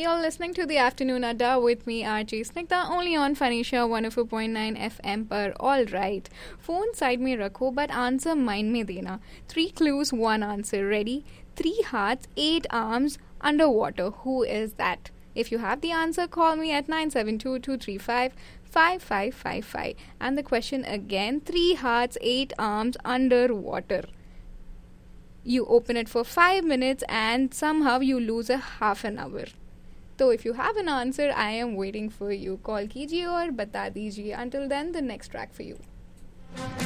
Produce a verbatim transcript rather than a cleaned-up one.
You're listening to the Afternoon Adda with me, R J Snigdha, only on Fanisha one oh four point nine F M पर. All right. Phone side में रखो, but answer mind में देना. Three clues, one answer. Ready? Three hearts, eight arms, underwater. Who is that? If you have the answer, call me at nine seven two, two three five, five five five five. And the question again, three hearts, eight arms, underwater. You open it for five minutes and somehow you lose a half an hour. So if you have an answer, I am waiting for you. Call कीजिए और बता दीजिए. Until then, the next track for you.